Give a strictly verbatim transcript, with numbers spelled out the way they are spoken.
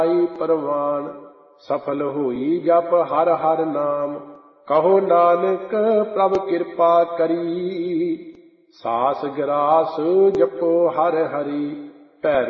परवान। सफल होई जप हर हर नाम, कहो नानक प्रभ कृपा करी। सास ग्रास जपो हर हरि,